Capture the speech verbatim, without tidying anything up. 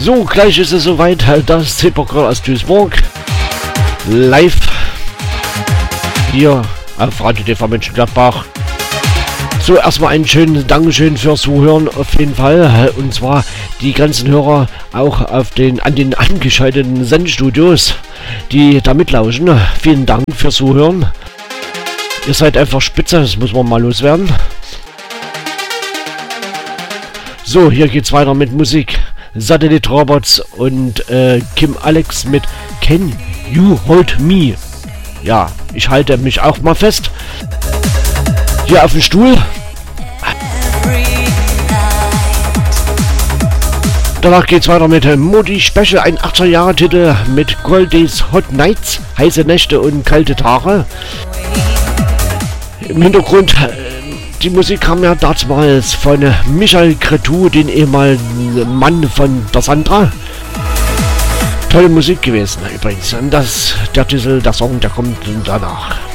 So, gleich ist es soweit, das Zippergrill aus Duisburg. Live. Hier auf Radio T V Mönchengladbach. So, erstmal einen schönen Dankeschön fürs Zuhören auf jeden Fall. Und zwar die ganzen Hörer auch auf den, an den angeschalteten Sendestudios, die da mitlauschen. Vielen Dank fürs Zuhören. Ihr seid einfach spitze, das muss man mal loswerden. So, hier geht's weiter mit Musik. Satellite Robots und äh, Kim Alex mit Can You Hold Me? Ja, ich halte mich auch mal fest. Hier auf dem Stuhl. Danach geht's weiter mit Modi Special, ein achtziger Jahre Titel mit Goldies Hot Nights, heiße Nächte und kalte Tage. Im Hintergrund, äh, die Musik kam ja damals von Michael Cretu, den ehemaligen Mann von der Sandra. Tolle Musik gewesen übrigens. Und das, der Titel, der Song, der kommt danach.